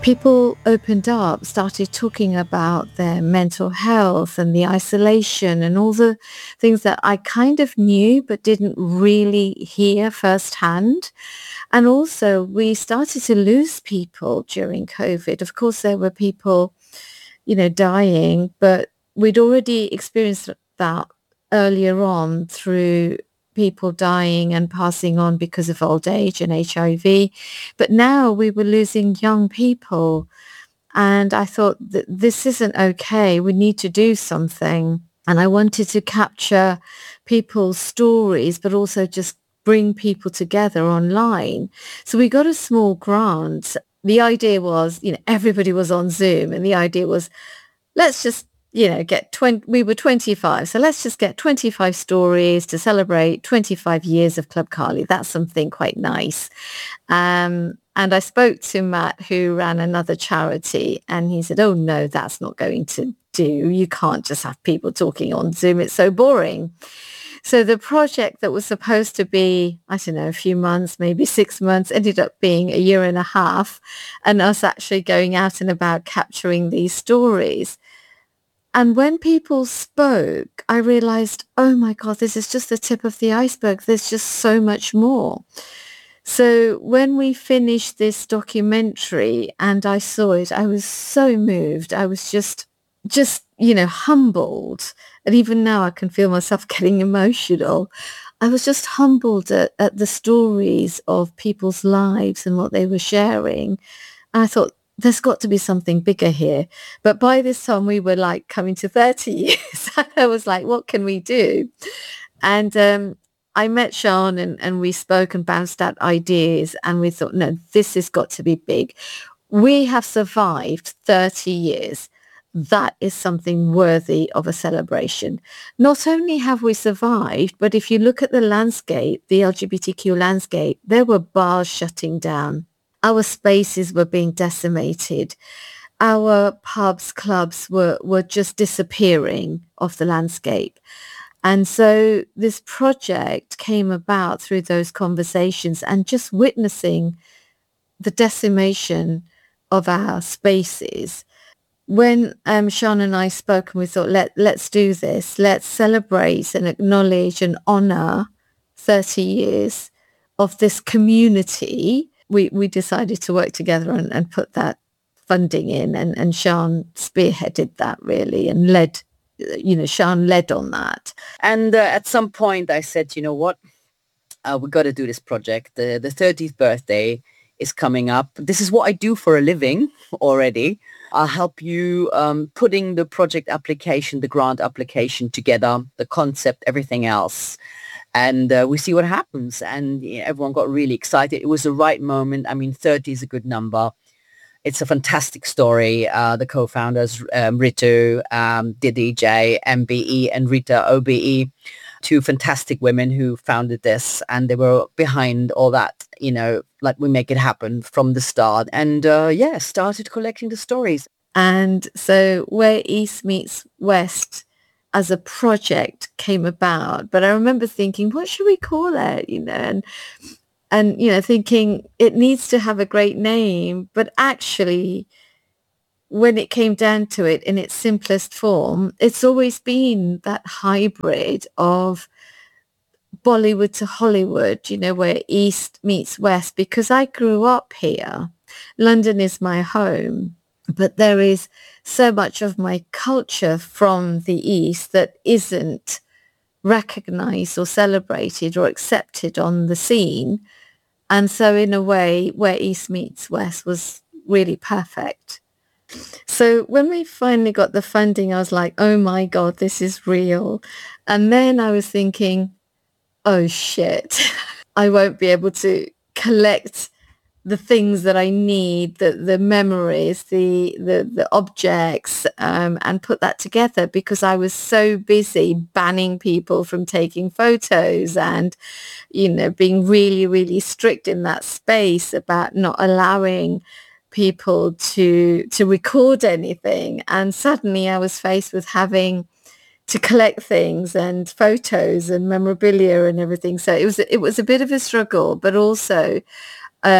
people opened up, started talking about their mental health and the isolation and all the things that I kind of knew but didn't really hear firsthand. And also we started to lose people during COVID. Of course, there were people, dying, but we'd already experienced that earlier on through people dying and passing on because of old age and HIV. But now we were losing young people. And I thought that this isn't okay. We need to do something. And I wanted to capture people's stories, but also just bring people together online. So we got a small grant. The idea was, everybody was on Zoom, and the idea was, let's just, get 20, we were 25. So let's just get 25 stories to celebrate 25 years of Club Carly. That's something quite nice. And I spoke to Matt, who ran another charity, and he said, oh, no, that's not going to do. You can't just have people talking on Zoom. It's so boring. So the project that was supposed to be, I don't know, a few months, maybe 6 months, ended up being a year and a half, and us actually going out and about capturing these stories. And when people spoke, I realized, oh my God, this is just the tip of the iceberg. There's just so much more. So when we finished this documentary and I saw it, I was so moved. I was just, humbled. And even now I can feel myself getting emotional. I was just humbled at the stories of people's lives and what they were sharing. And I thought, there's got to be something bigger here. But by this time we were like coming to 30 years. I was like, what can we do? And I met Sean and we spoke and bounced out ideas, and we thought, no, this has got to be big. We have survived 30 years. That is something worthy of a celebration. Not only have we survived, but if you look at the landscape, the LGBTQ landscape, there were bars shutting down. Our spaces were being decimated. Our pubs, clubs were just disappearing off the landscape. And so this project came about through those conversations and just witnessing the decimation of our spaces. When Sean and I spoke, and we thought, let's do this. Let's celebrate and acknowledge and honor 30 years of this community. We decided to work together and put that funding in, and Sean spearheaded that really and led, Sean led on that. And at some point I said, you know what, we got to do this project. The 30th birthday is coming up. This is what I do for a living already. I'll help you putting the project application, the grant application together, the concept, everything else. And we see what happens. And everyone got really excited. It was the right moment. I mean, 30 is a good number. It's a fantastic story. The co-founders, Ritu, Didi J, MBE, and Rita OBE, two fantastic women who founded this. And they were behind all that, like we make it happen from the start. And started collecting the stories. And so Where East Meets West as a project came about. But I remember thinking, what should we call it? And thinking it needs to have a great name. But actually, when it came down to it in its simplest form, it's always been that hybrid of Bollywood to Hollywood, where East meets West, because I grew up here. London is my home, but there is so much of my culture from the East that isn't recognized or celebrated or accepted on the scene. And so in a way, Where East Meets West was really perfect. So when we finally got the funding, I was like, oh my God, this is real. And then I was thinking, oh shit, I won't be able to collect the things that I need, the memories, the objects, and put that together, because I was so busy banning people from taking photos and, being really, really strict in that space about not allowing people to record anything. And suddenly I was faced with having to collect things and photos and memorabilia and everything. So it was a bit of a struggle, but also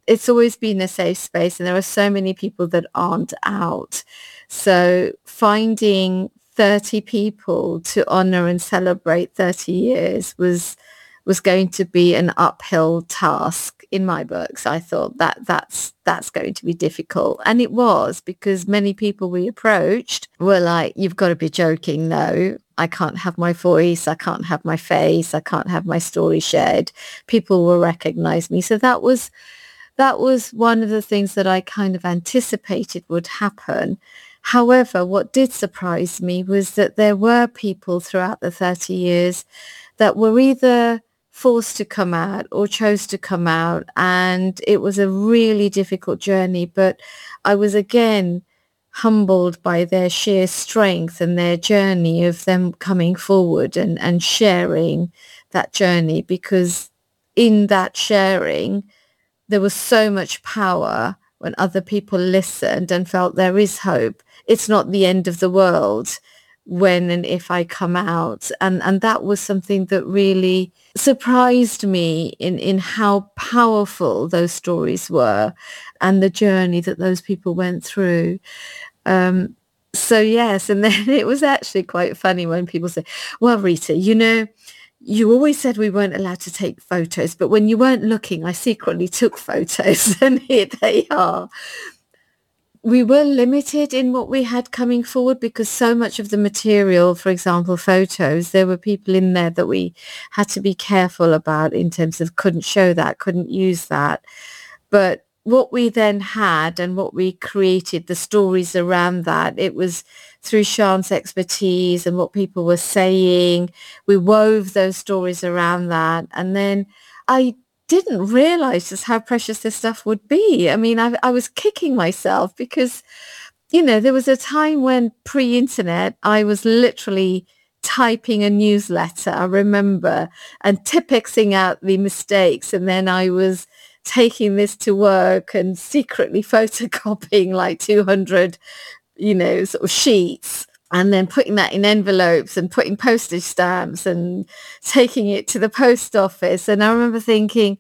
it's always been a safe space, and there are so many people that aren't out. So finding 30 people to honor and celebrate 30 years was going to be an uphill task in my books. I thought that's going to be difficult. And it was, because many people we approached were like, you've got to be joking. No, I can't have my voice. I can't have my face. I can't have my story shared. People will recognize me. So that was one of the things that I kind of anticipated would happen. However, what did surprise me was that there were people throughout the 30 years that were either forced to come out or chose to come out. And it was a really difficult journey. But I was again humbled by their sheer strength and their journey of them coming forward and sharing that journey, because in that sharing, there was so much power when other people listened and felt there is hope. It's not the end of the world when and if I come out. And that was something that really surprised me in how powerful those stories were and the journey that those people went through. So yes, and then it was actually quite funny when people say, well, Rita, you always said we weren't allowed to take photos, but when you weren't looking, I secretly took photos, and here they are. We were limited in what we had coming forward because so much of the material, for example, photos, there were people in there that we had to be careful about in terms of couldn't show that, couldn't use that. But what we then had and what we created, the stories around that, it was through Sian's expertise and what people were saying. We wove those stories around that. And then I didn't realize just how precious this stuff would be. I mean, I was kicking myself because, there was a time when pre-internet, I was literally typing a newsletter, I remember, and Tipp-Exing out the mistakes. And then I was taking this to work and secretly photocopying like 200, sort of sheets, and then putting that in envelopes and putting postage stamps and taking it to the post office. And I remember thinking,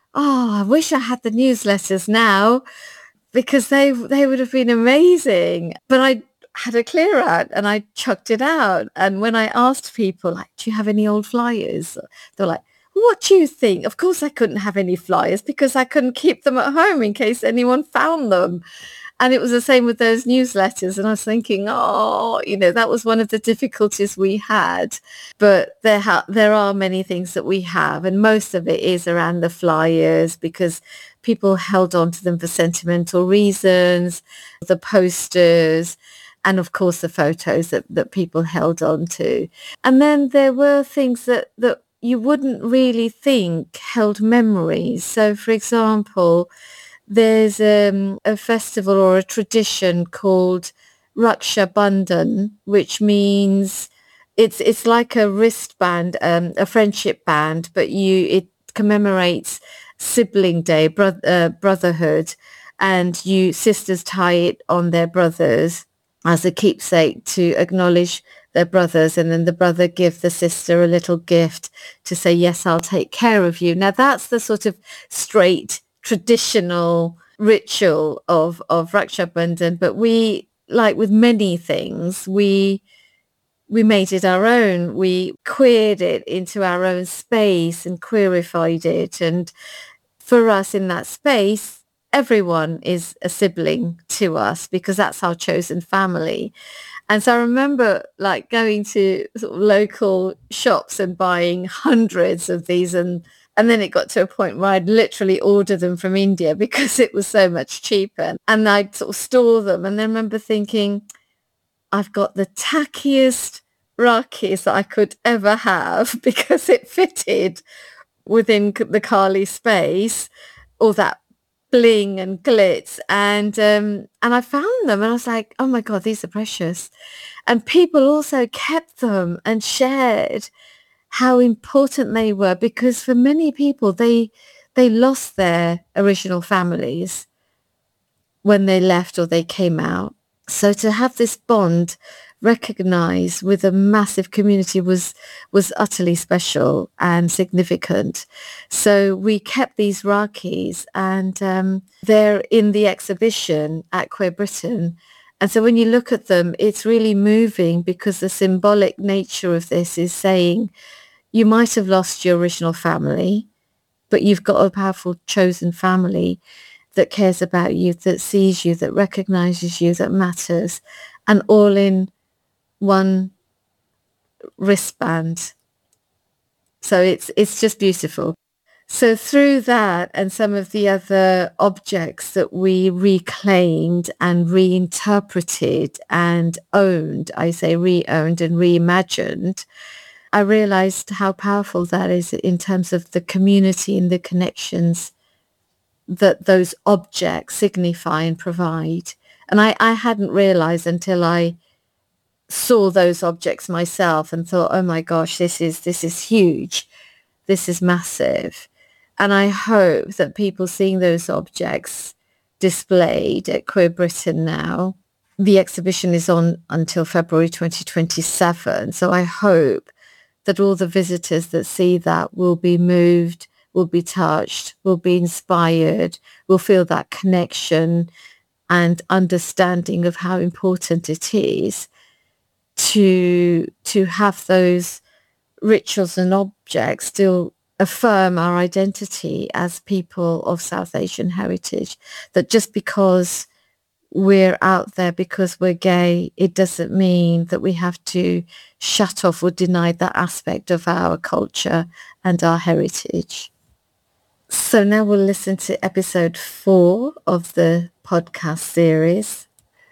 I wish I had the newsletters now, because they would have been amazing. But I had a clear out and I chucked it out. And when I asked people, like, do you have any old flyers? They're like, what do you think? Of course I couldn't have any flyers because I couldn't keep them at home in case anyone found them. And it was the same with those newsletters. And I was thinking, that was one of the difficulties we had. But there are many things that we have. And most of it is around the flyers because people held on to them for sentimental reasons, the posters, and of course the photos that people held on to. And then there were things that you wouldn't really think held memories. So, for example, there's a festival or a tradition called Raksha Bandhan, which means it's like a wristband, a friendship band, but it commemorates sibling day, brotherhood, and sisters tie it on their brothers as a keepsake to acknowledge their brothers, and then the brother give the sister a little gift to say, yes, I'll take care of you. Now that's the sort of straight traditional ritual of Raksha Bandhan, but we, like with many things, we made it our own. We queered it into our own space and queerified it. And for us in that space, everyone is a sibling to us because that's our chosen family. And so I remember like going to sort of local shops and buying hundreds of these, and then it got to a point where I'd literally order them from India because it was so much cheaper. And I'd sort of store them. And then remember thinking, I've got the tackiest Rakis that I could ever have because it fitted within the Kali space, all that bling and glitz. And I found them and I was like, oh my God, these are precious. And people also kept them and shared how important they were, because for many people, they lost their original families when they left or they came out. So to have this bond recognise with a massive community was utterly special and significant. So we kept these rakis, and they're in the exhibition at Queer Britain. And so when you look at them, it's really moving, because the symbolic nature of this is saying you might have lost your original family, but you've got a powerful chosen family that cares about you, that sees you, that recognises you, that matters, and all in one wristband. So it's just beautiful. So through that and some of the other objects that we reclaimed and reinterpreted and owned, I say re-owned and reimagined, I realized how powerful that is in terms of the community and the connections that those objects signify and provide. And I hadn't realized until I saw those objects myself and thought, oh my gosh, this is huge. This is massive. And I hope that people seeing those objects displayed at Queer Britain now, the exhibition is on until February 2027. So I hope that all the visitors that see that will be moved, will be touched, will be inspired, will feel that connection and understanding of how important it is to have those rituals and objects still affirm our identity as people of South Asian heritage, that just because we're out there because we're gay, it doesn't mean that we have to shut off or deny that aspect of our culture and our heritage. So now we'll listen to episode 4 of the podcast series,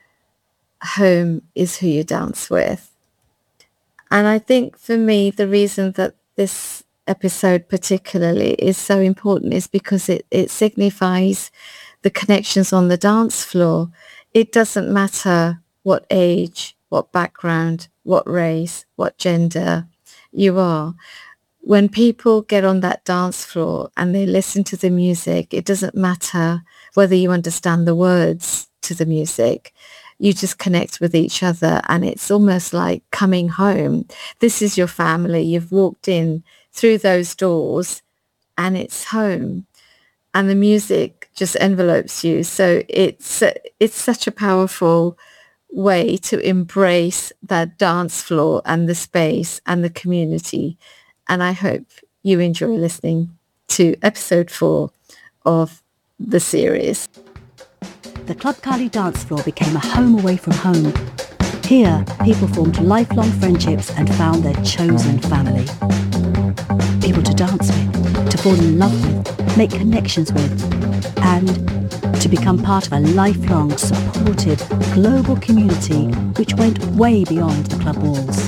Home is Who You Dance With. And I think for me, the reason that this episode particularly is so important is because it signifies the connections on the dance floor. It doesn't matter what age, what background, what race, what gender you are. When people get on that dance floor and they listen to the music, it doesn't matter whether you understand the words to the music. You just connect with each other, and it's almost like coming home. This is your family. You've walked in through those doors and it's home, and the music just envelopes you. So it's such a powerful way to embrace that dance floor and the space and the community. And I hope you enjoy listening to episode 4 of the series. The Club Kali dance floor became a home away from home. Here, people formed lifelong friendships and found their chosen family. People to dance with, to fall in love with, make connections with, and to become part of a lifelong, supportive, global community which went way beyond the club walls.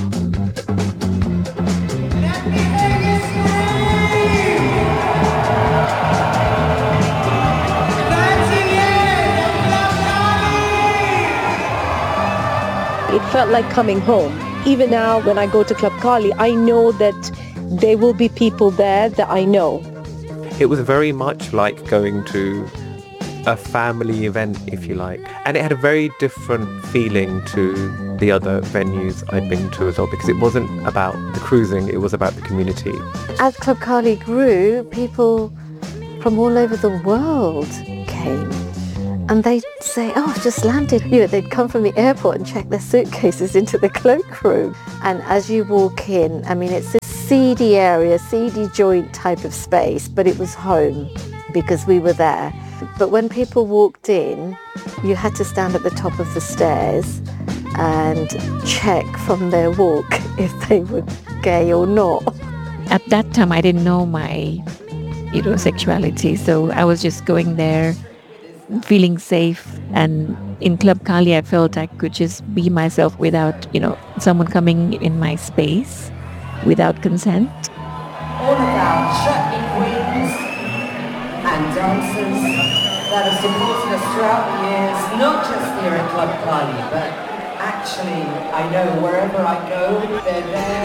It felt like coming home. Even now, when I go to Club Kali, I know that there will be people there that I know. It was very much like going to a family event, if you like. And it had a very different feeling to the other venues I'd been to as well, because it wasn't about the cruising, it was about the community. As Club Kali grew, people from all over the world came. And they'd say, oh, I've just landed. They'd come from the airport and check their suitcases into the cloakroom. And as you walk in, I mean, it's this seedy area, seedy joint type of space, but it was home because we were there. But when people walked in, you had to stand at the top of the stairs and check from their walk if they were gay or not. At that time, I didn't know my sexuality, so I was just going there feeling safe, and in Club Kali I felt I could just be myself without someone coming in my space without consent. All about chutney queens and dancers that have supported us throughout the years, not just here at Club Kali, but actually I know wherever I go they're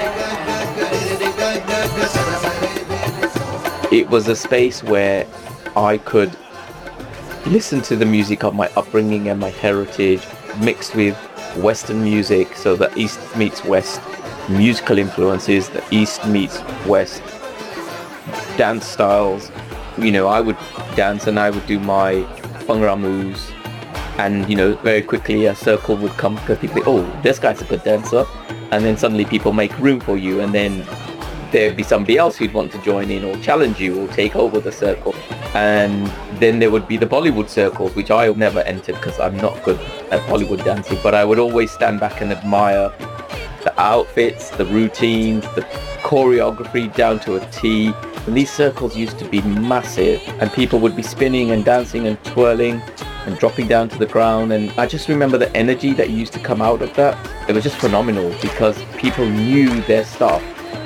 there. It was a space where I could listen to the music of my upbringing and my heritage, mixed with Western music, so the East meets West musical influences, the East meets West dance styles. You know, I would dance and I would do my Bhangra moves, and you know, very quickly a circle would come because people think, oh, this guy's a good dancer, and then suddenly people make room for you, and then there'd be somebody else who'd want to join in or challenge you or take over the circle. And then there would be the Bollywood circles, which I never entered because I'm not good at Bollywood dancing, but I would always stand back and admire the outfits, the routines, the choreography down to a T. And these circles used to be massive, and people would be spinning and dancing and twirling and dropping down to the ground. And I just remember the energy that used to come out of that. It was just phenomenal because people knew their stuff.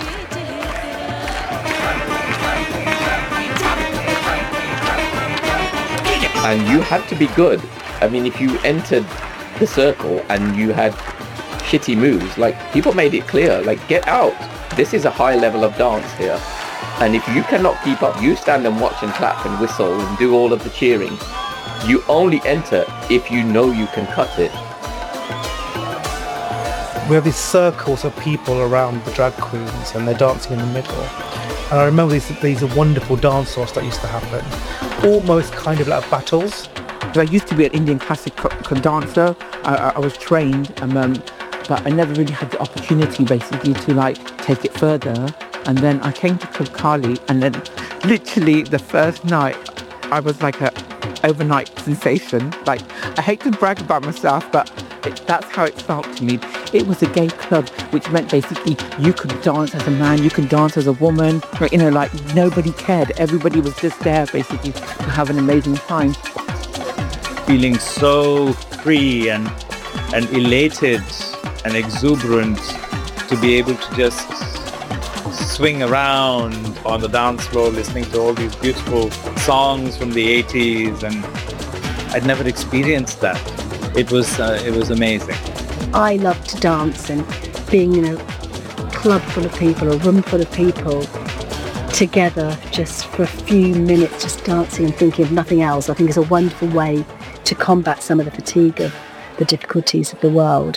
And you had to be good. I mean, if you entered the circle and you had shitty moves, like, people made it clear, like, get out. This is a high level of dance here. And if you cannot keep up, you stand and watch and clap and whistle and do all of the cheering. You only enter if you know you can cut it. We have these circles of people around the drag queens and they're dancing in the middle. And I remember these wonderful dance-offs that used to happen, almost kind of like battles. I used to be an Indian classical dancer. I was trained, but I never really had the opportunity basically to like take it further. And then I came to Club Kali, and then literally the first night I was like a overnight sensation. Like, I hate to brag about myself, but that's how it felt to me. It was a gay club, which meant basically you could dance as a man, you could dance as a woman, you know, like nobody cared. Everybody was just there basically to have an amazing time. Feeling so free and elated and exuberant to be able to just swing around on the dance floor listening to all these beautiful songs from the 80s, and I'd never experienced that. It was amazing. I love to dance, and being in a club full of people, a room full of people together just for a few minutes, just dancing and thinking of nothing else, I think is a wonderful way to combat some of the fatigue of the difficulties of the world.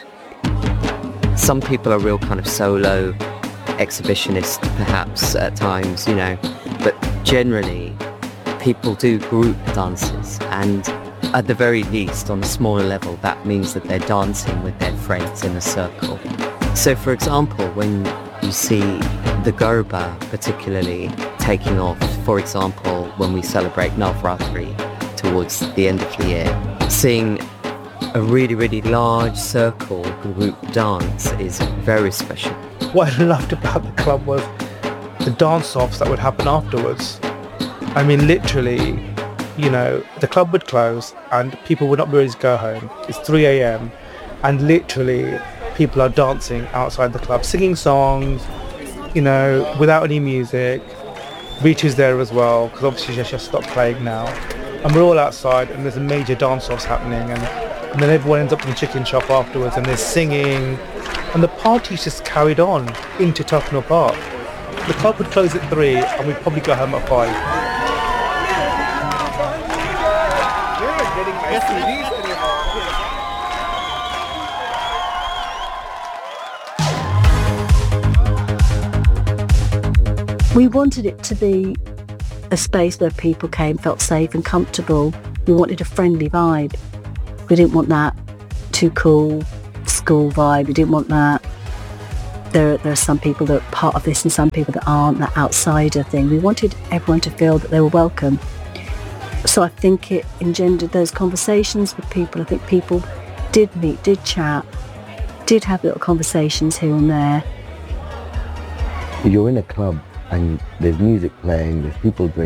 Some people are real kind of solo exhibitionists perhaps at times, you know, but generally people do group dances, and at the very least on a smaller level that means that they're dancing with their friends in a circle. So for example, when you see the Garba particularly taking off, for example when we celebrate Navratri towards the end of the year, seeing a really, really large circle group dance is very special. What I loved about the club was the dance-offs that would happen afterwards. I mean, literally, you know, the club would close and people would not be ready to go home. It's 3 a.m. and literally people are dancing outside the club, singing songs, you know, without any music. Ritu's there as well, because obviously she just stopped playing now. And we're all outside and there's a major dance-offs happening, and then everyone ends up in the chicken shop afterwards and they're singing. And the party's just carried on into Tufnell Park. The club would close at 3 and we'd probably go home at 5. We wanted it to be a space where people came, felt safe and comfortable. We wanted a friendly vibe. We didn't want that too cool school vibe. We didn't want that. There are some people that are part of this and some people that aren't, that outsider thing. We wanted everyone to feel that they were welcome. So I think it engendered those conversations with people. I think people did meet, did chat, did have little conversations here and there. You're in a club and there's music playing, there's people drinking.